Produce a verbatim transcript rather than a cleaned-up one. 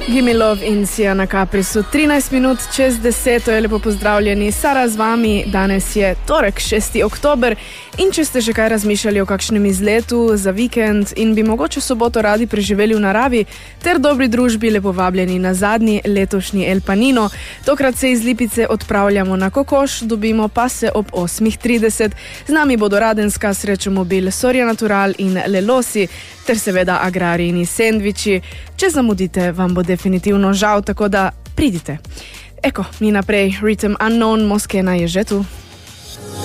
Gimme Love in Sia na Caprisu. trinajst minut čez deseto je lepo pozdravljeni. Sara z vami, danes je torek, šesti oktober in če ste že kaj razmišljali o kakšnem izletu za vikend in bi mogoče soboto radi preživeli v naravi ter dobri družbi, lepo vabljeni na zadnji letošnji El Panino. Tokrat se iz Lipice odpravljamo na Kokoš, dobimo pa se ob osmih trideset. Z nami bodo Radenska, Srečomobil, Soria Natural in Lelosi ter seveda agrarijini sendviči. Če zamudite, vam bo definitivno žal, tako da pridite. Eko, mi naprej, Rhythm Unknown, Moskena je že tu.